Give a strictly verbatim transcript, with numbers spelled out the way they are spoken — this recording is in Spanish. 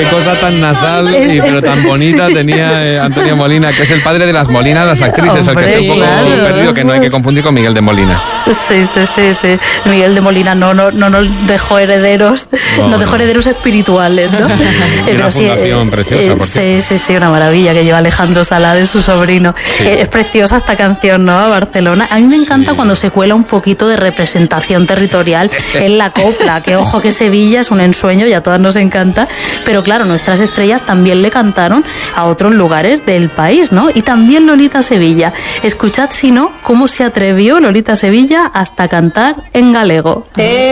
Qué cosa tan nasal, y, pero tan bonita tenía eh, Antonio Molina, que es el padre de las Molinas, las actrices, Hombre, el que está un poco claro. perdido, que no hay que confundir con Miguel de Molina. Sí, sí, sí, sí. Miguel de Molina no, no, no nos dejó herederos, no, nos dejó no. herederos espirituales, ¿no? Y una fundación sí, preciosa, eh, por Sí, sí, sí, una maravilla que lleva Alejandro Salá de su sobrino. Sí. Eh, es preciosa esta canción, ¿no? Barcelona. A mí me encanta sí. cuando se cuela un poquito de representación territorial en la copla, que ojo que Sevilla es un ensueño y a todas nos encanta, pero claro, nuestras estrellas también le cantaron a otros lugares del país, ¿no? Y también Lolita Sevilla. Escuchad, si no, cómo se atrevió Lolita Sevilla hasta cantar en galego. Eh.